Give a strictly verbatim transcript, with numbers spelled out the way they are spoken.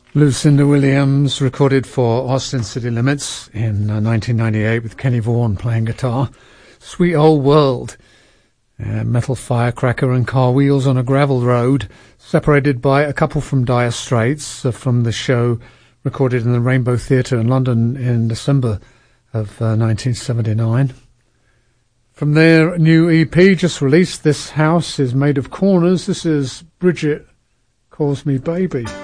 Lucinda Williams recorded for Austin City Limits in uh, nineteen ninety-eight with Kenny Vaughan playing guitar. Sweet Old World. Uh, metal firecracker and car wheels on a gravel road, separated by a couple from Dire Straits uh, from the show recorded in the Rainbow Theatre in London in December of uh, nineteen seventy-nine. From their new E P just released, This House is Made of Corners. This is Bridget Calls Me Baby.